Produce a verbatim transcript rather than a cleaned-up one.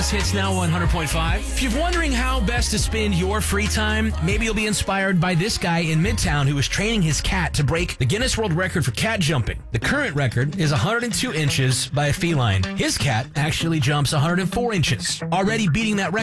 Hits now one hundred point five. If you're wondering how best to spend your free time, maybe you'll be inspired by this guy in Midtown who is training his cat to break the Guinness World Record for cat jumping. The current record is one hundred two inches by a feline. His cat actually jumps one hundred four inches, already beating that record.